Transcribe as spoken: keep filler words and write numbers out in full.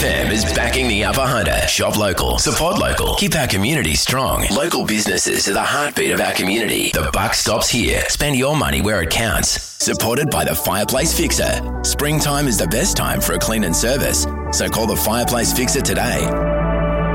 F M is backing the Upper Hunter. Shop local, support local, keep our community strong. Local businesses are the heartbeat of our community. The buck stops here. Spend your money where it counts. Supported by the Fireplace Fixer. Springtime is the best time for a clean and service, so call the Fireplace Fixer today.